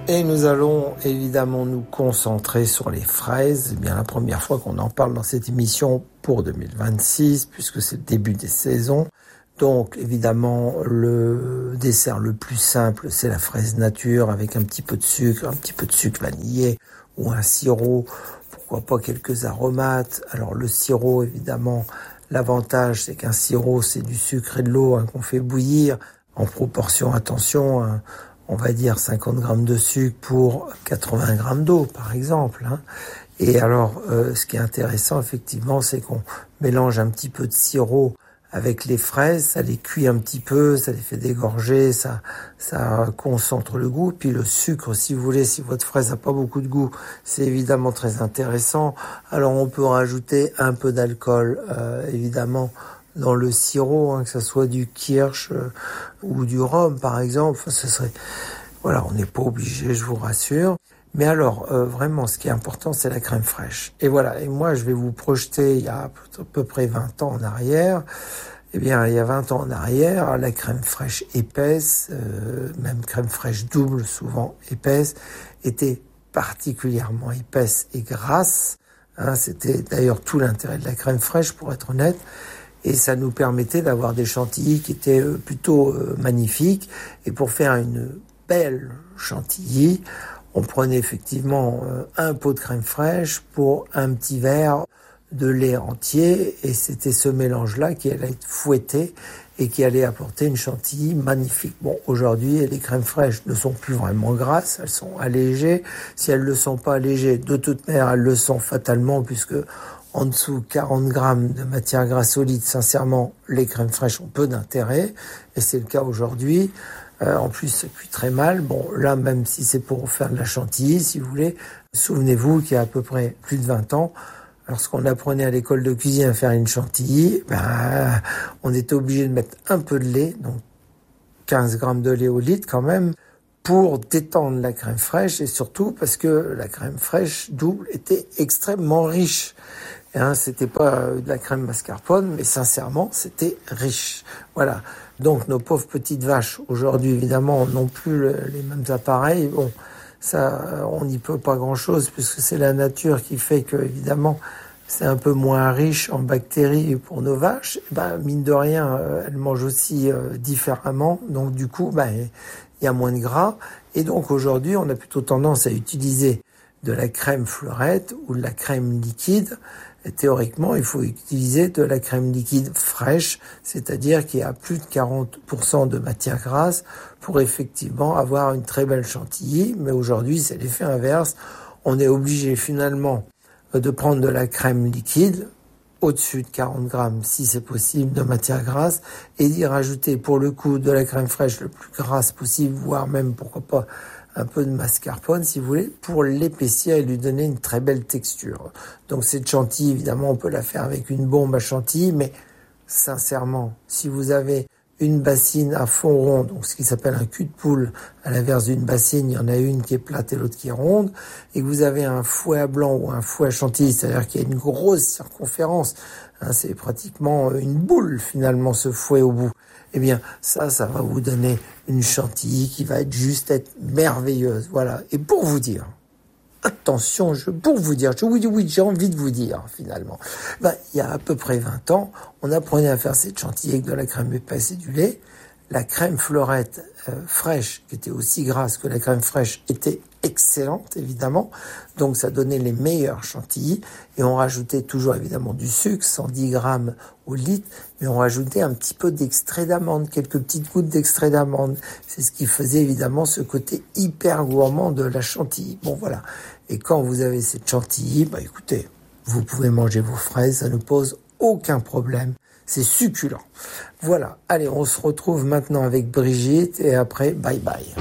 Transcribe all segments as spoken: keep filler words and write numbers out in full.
Et nous allons évidemment nous concentrer sur les fraises. C'est bien la première fois qu'on en parle dans cette émission pour deux mille vingt-six, puisque c'est le début des saisons. Donc évidemment, le dessert le plus simple, c'est la fraise nature avec un petit peu de sucre, un petit peu de sucre vanillé ou un sirop, pourquoi pas quelques aromates. Alors le sirop, évidemment, l'avantage, c'est qu'un sirop, c'est du sucre et de l'eau hein, qu'on fait bouillir en proportion, attention, hein, on va dire cinquante grammes de sucre pour quatre-vingts grammes d'eau, par exemple. Hein. Et alors, euh, ce qui est intéressant, effectivement, c'est qu'on mélange un petit peu de sirop avec les fraises, ça les cuit un petit peu, ça les fait dégorger, ça, ça concentre le goût. Puis le sucre, si vous voulez, si votre fraise n'a pas beaucoup de goût, c'est évidemment très intéressant. Alors, on peut rajouter un peu d'alcool, euh, évidemment, dans le sirop, hein, que ce soit du kirsch euh, ou du rhum, par exemple. Enfin, ce serait, voilà, on n'est pas obligé, je vous rassure. Mais alors, euh, vraiment, ce qui est important, c'est la crème fraîche. Et voilà, et moi, je vais vous projeter il y a à peu près vingt ans en arrière. Eh bien, il y a vingt ans en arrière, la crème fraîche épaisse, euh, même crème fraîche double, souvent épaisse, était particulièrement épaisse et grasse. Hein, c'était d'ailleurs tout l'intérêt de la crème fraîche, pour être honnête. Et ça nous permettait d'avoir des chantilly qui étaient plutôt magnifiques. Et pour faire une belle chantilly, on prenait effectivement un pot de crème fraîche pour un petit verre de lait entier. Et c'était ce mélange-là qui allait être fouetté et qui allait apporter une chantilly magnifique. Bon, aujourd'hui, les crèmes fraîches ne sont plus vraiment grasses, elles sont allégées. Si elles ne le sont pas allégées, de toute manière, elles le sont fatalement, puisque en dessous quarante grammes de matière grasse solide, sincèrement, les crèmes fraîches ont peu d'intérêt. Et c'est le cas aujourd'hui. Euh, en plus, ça cuit très mal. Bon, là, même si c'est pour faire de la chantilly, si vous voulez, souvenez-vous qu'il y a à peu près plus de vingt ans, lorsqu'on apprenait à l'école de cuisine à faire une chantilly, ben, on était obligé de mettre un peu de lait, donc quinze grammes de lait au litre quand même, pour détendre la crème fraîche, et surtout parce que la crème fraîche double était extrêmement riche. Hein, c'était pas de la crème mascarpone, mais sincèrement, c'était riche. Voilà. Donc, nos pauvres petites vaches, aujourd'hui, évidemment, n'ont plus le, les mêmes appareils. Bon, ça, on n'y peut pas grand-chose, puisque c'est la nature qui fait que, évidemment, c'est un peu moins riche en bactéries pour nos vaches. Et ben, mine de rien, euh, elles mangent aussi euh, différemment. Donc, du coup, ben, il y a moins de gras. Et donc, aujourd'hui, on a plutôt tendance à utiliser de la crème fleurette ou de la crème liquide. Et théoriquement, il faut utiliser de la crème liquide fraîche, c'est-à-dire qui a plus de quarante pour cent de matière grasse pour effectivement avoir une très belle chantilly. Mais aujourd'hui, c'est l'effet inverse. On est obligé finalement de prendre de la crème liquide, au-dessus de quarante grammes, si c'est possible, de matière grasse, et d'y rajouter pour le coup de la crème fraîche le plus grasse possible, voire même, pourquoi pas, un peu de mascarpone, si vous voulez, pour l'épaissir et lui donner une très belle texture. Donc cette chantilly, évidemment, on peut la faire avec une bombe à chantilly, mais sincèrement, si vous avez une bassine à fond rond, donc ce qui s'appelle un cul de poule, à l'inverse d'une bassine, il y en a une qui est plate et l'autre qui est ronde, et que vous avez un fouet à blanc ou un fouet à chantilly, c'est-à-dire qu'il y a une grosse circonférence, hein, c'est pratiquement une boule finalement ce fouet au bout. Eh bien, ça, ça va vous donner une chantilly qui va être juste être merveilleuse. Voilà. Et pour vous dire, attention, je, pour vous dire, je, oui, oui, j'ai envie de vous dire, finalement. Ben, il y a à peu près vingt ans, on apprenait à faire cette chantilly avec de la crème épaisse et du lait. La crème fleurette euh, fraîche, qui était aussi grasse que la crème fraîche, était excellente, évidemment. Donc, ça donnait les meilleures chantilly. Et on rajoutait toujours, évidemment, du sucre, cent dix grammes au litre. Mais on rajoutait un petit peu d'extrait d'amande, quelques petites gouttes d'extrait d'amande. C'est ce qui faisait, évidemment, ce côté hyper gourmand de la chantilly. Bon, voilà. Et quand vous avez cette chantilly, bah, écoutez, vous pouvez manger vos fraises, ça ne pose aucun problème. C'est succulent. Voilà. Allez, on se retrouve maintenant avec Brigitte et après, bye bye.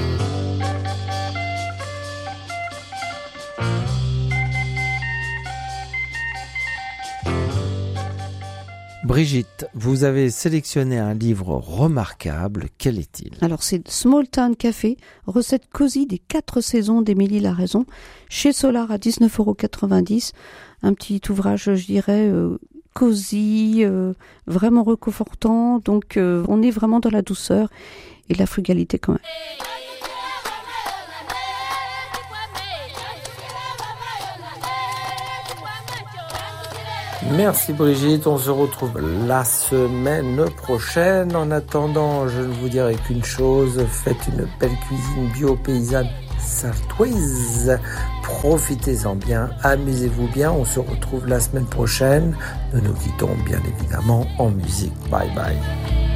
Brigitte, vous avez sélectionné un livre remarquable. Quel est-il ? Alors, c'est Small Town Café, recette cosy des quatre saisons d'Émilie Laraison, chez Solar à dix-neuf euros quatre-vingt-dix. Un petit ouvrage, je dirais, euh, cosy, euh, vraiment réconfortant. Donc, euh, on est vraiment dans la douceur et la frugalité quand même. Merci Brigitte, on se retrouve la semaine prochaine. En attendant, je ne vous dirai qu'une chose, faites une belle cuisine bio paysanne sartoise. Profitez-en bien, amusez-vous bien, on se retrouve la semaine prochaine. Nous nous quittons bien évidemment en musique. Bye bye.